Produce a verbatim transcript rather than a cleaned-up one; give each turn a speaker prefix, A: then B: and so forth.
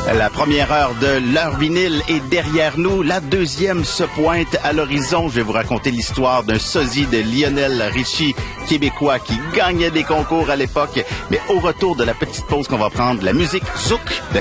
A: La première heure de l'heure vinyle est derrière nous. La deuxième se pointe à l'horizon. Je vais vous raconter l'histoire d'un sosie de Lionel Richie, québécois, qui gagnait des concours à l'époque. Mais au retour de la petite pause qu'on va prendre, la musique Zouk de